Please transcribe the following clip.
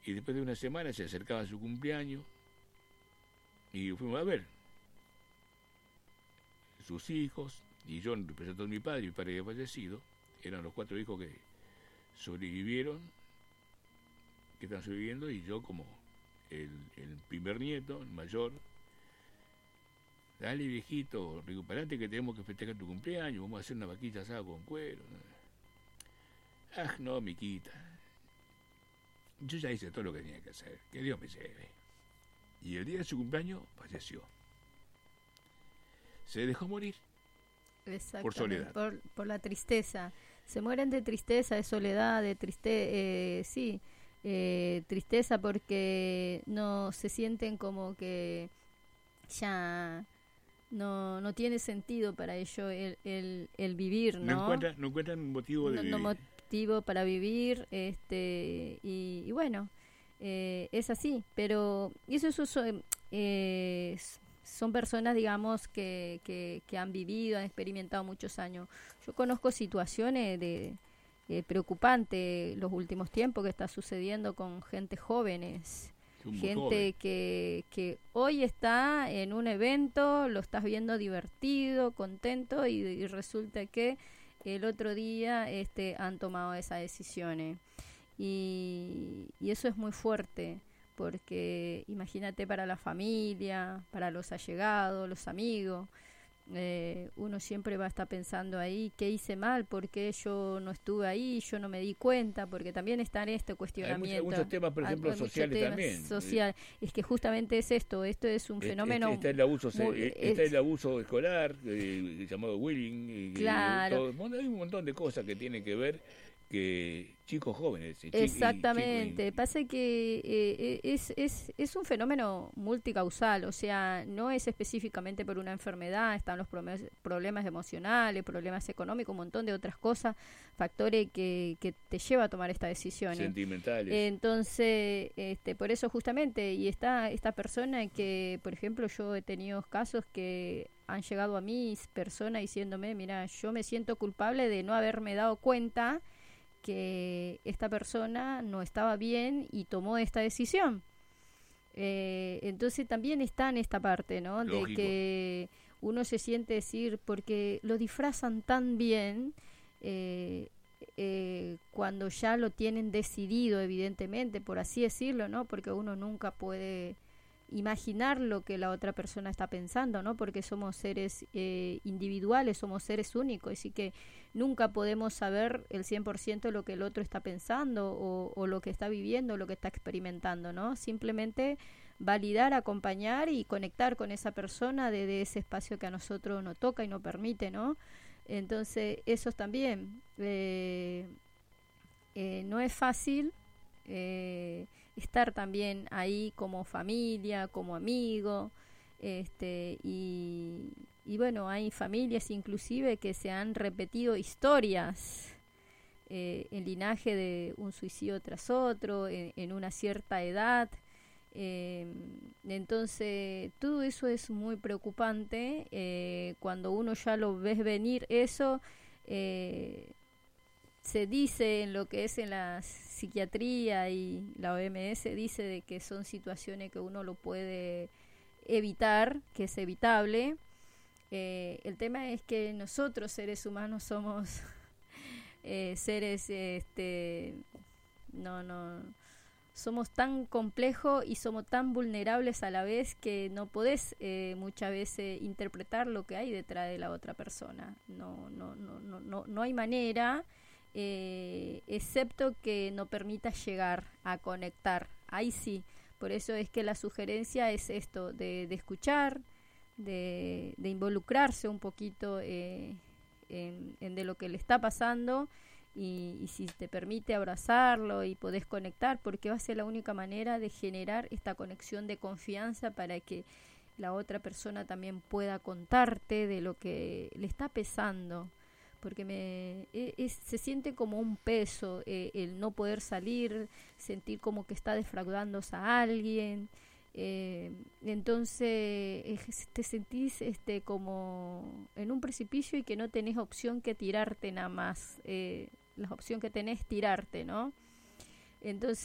y después de una semana se acercaba su cumpleaños y fuimos a ver sus hijos, y yo en representación de mi padre había fallecido, eran los 4 hijos que sobrevivieron, que están sobreviviendo, y yo como el primer nieto, el mayor. Dale, viejito, recuperate que tenemos que festejar tu cumpleaños, vamos a hacer una vaquita asada con cuero. Ah, no, miquita. Yo ya hice todo lo que tenía que hacer, que Dios me lleve. Y el día de su cumpleaños falleció. Se dejó morir. Por soledad. Por la tristeza. Se mueren de tristeza, de soledad, de tristeza porque no se sienten como que ya no tiene sentido para ellos el vivir, ¿no? No encuentran un motivo de vivir. Motivo para vivir, y bueno, es así, pero eso son personas, digamos, que han vivido, han experimentado muchos años. Yo conozco situaciones preocupantes los últimos tiempos que está sucediendo con gente jóvenes. Gente que hoy está en un evento, lo estás viendo divertido, contento, y resulta que el otro día han tomado esas decisiones. Y eso es muy fuerte, porque imagínate, para la familia, para los allegados, los amigos, uno siempre va a estar pensando ahí, ¿qué hice mal? ¿Por qué yo no estuve ahí? Yo no me di cuenta, porque también está en este cuestionamiento. Hay muchos temas, por ejemplo, sociales también. Es que justamente es esto es un fenómeno... Está el abuso escolar, llamado bullying, claro. Hay un montón de cosas que tienen que ver, que chicos jóvenes. Exactamente, pasa que es un fenómeno multicausal, o sea, no es específicamente por una enfermedad, están los problemas emocionales, problemas económicos, un montón de otras cosas, factores que te lleva a tomar estas decisiones. Sentimentales. Entonces, por eso justamente, y esta persona que, por ejemplo, yo he tenido casos que han llegado a mí, personas diciéndome, mira, yo me siento culpable de no haberme dado cuenta que esta persona no estaba bien y tomó esta decisión. Entonces también está en esta parte, ¿no? Lógico. De que uno se siente decir, porque lo disfrazan tan bien, cuando ya lo tienen decidido, evidentemente, por así decirlo, ¿no? Porque uno nunca puede imaginar lo que la otra persona está pensando, ¿no? Porque somos seres individuales, somos seres únicos, así que nunca podemos saber el 100% lo que el otro está pensando o lo que está viviendo, lo que está experimentando, ¿no? Simplemente validar, acompañar y conectar con esa persona desde ese espacio que a nosotros nos toca y nos permite, ¿no? Entonces, eso también no es fácil estar también ahí como familia, como amigo, y bueno, hay familias inclusive que se han repetido historias en linaje de un suicidio tras otro, en una cierta edad. Entonces todo eso es muy preocupante. Cuando uno ya lo ves venir eso, se dice en lo que es en la psiquiatría y la OMS dice de que son situaciones que uno lo puede evitar, que es evitable. El tema es que nosotros seres humanos somos seres somos tan complejos y somos tan vulnerables a la vez que no podés muchas veces interpretar lo que hay detrás de la otra persona. No hay manera, excepto que no permita llegar a conectar. Ahí sí. Por eso es que la sugerencia es esto, de escuchar, de involucrarse un poquito en de lo que le está pasando, y si te permite abrazarlo y podés conectar, porque va a ser la única manera de generar esta conexión de confianza para que la otra persona también pueda contarte de lo que le está pesando, porque se siente como un peso el no poder salir, sentir como que está defraudándose a alguien. Entonces te sentís como en un precipicio y que no tenés opción que tirarte nada más. La opción que tenés es tirarte, ¿no? Entonces